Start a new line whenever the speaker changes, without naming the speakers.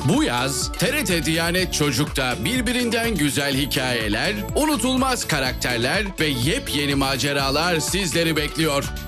Bu yaz TRT Diyanet Çocuk'ta birbirinden güzel hikayeler, unutulmaz karakterler ve yepyeni maceralar sizleri bekliyor.